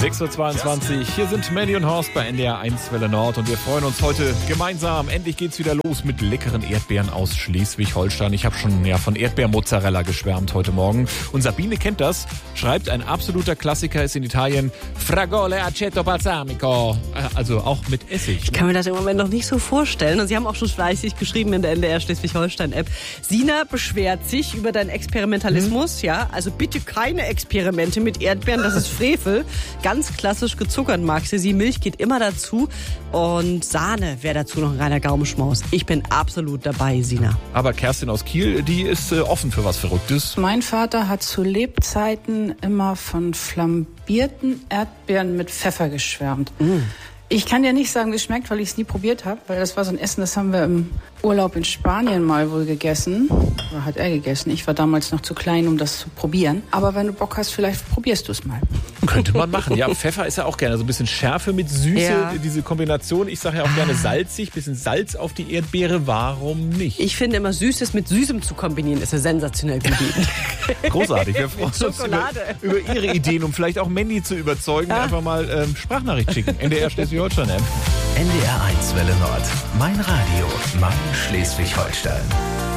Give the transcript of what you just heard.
6.22 Uhr, hier sind Mandy und Horst bei NDR 1 Welle Nord und wir freuen uns heute gemeinsam. Endlich geht's wieder los mit leckeren Erdbeeren aus Schleswig-Holstein. Ich habe schon von Erdbeermozzarella geschwärmt heute Morgen. Und Sabine kennt das, schreibt, ein absoluter Klassiker ist in Italien Fragole aceto balsamico, also auch mit Essig. Ich kann mir das im Moment noch nicht so vorstellen. Und Sie haben auch schon fleißig geschrieben in der NDR Schleswig-Holstein-App. Sina beschwert sich über deinen Experimentalismus. Ja, also bitte keine Experimente mit Erdbeeren, das ist Frevel. Ganz klassisch gezuckert mag sie. Milch geht immer dazu. Und Sahne wäre dazu noch ein reiner Gaumenschmaus. Ich bin absolut dabei, Sina. Aber Kerstin aus Kiel, die ist offen für was Verrücktes. Mein Vater hat zu Lebzeiten immer von flambierten Erdbeeren mit Pfeffer geschwärmt. Ich kann dir nicht sagen, wie es schmeckt, weil ich es nie probiert habe. Weil das war so ein Essen, das haben wir im Urlaub in Spanien mal wohl gegessen. Oder hat er gegessen. Ich war damals noch zu klein, um das zu probieren. Aber wenn du Bock hast, vielleicht probierst du es mal. Könnte man machen. Ja, Pfeffer ist ja auch gerne so ein bisschen Schärfe mit Süße. Ja. Diese Kombination. Ich sage ja auch gerne salzig. Bisschen Salz auf die Erdbeere. Warum nicht? Ich finde immer Süßes mit Süßem zu kombinieren ist eine sensationell gute Idee. Großartig. Wir freuen uns über Ihre Ideen, um vielleicht auch Mandy zu überzeugen. Ja. Einfach mal Sprachnachricht schicken. NDR Schleswig-Holstein-App. NDR 1 Welle Nord. Mein Radio. Mein Schleswig-Holstein.